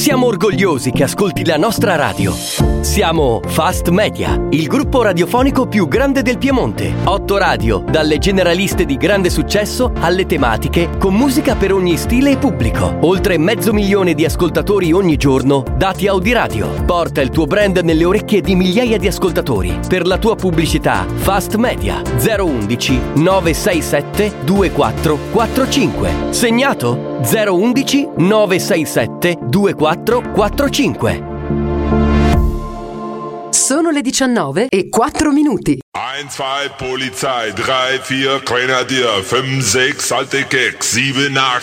Siamo orgogliosi che ascolti la nostra radio. Siamo Fast Media, il gruppo radiofonico più grande del Piemonte. 8 radio, dalle generaliste di grande successo alle tematiche, con musica per ogni stile e pubblico. Oltre 500.000 di ascoltatori ogni giorno, dati Audiradio. Porta il tuo brand nelle orecchie di migliaia di ascoltatori. Per la tua pubblicità, Fast Media 011 967 2445. Segnato? 011 967 2445. Sono le 19:04. 1, 2 Polizei, 3, 4 Grenadier, 5, 6 alte Keks, 7, 8